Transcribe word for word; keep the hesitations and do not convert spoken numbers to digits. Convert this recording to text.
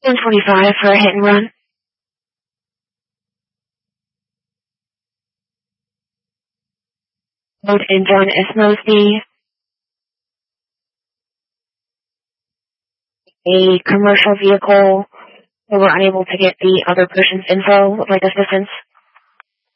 one twenty-five for a hit and run. Load in John Ismosby. A commercial vehicle. We were unable to get the other person's info. Would like assistance.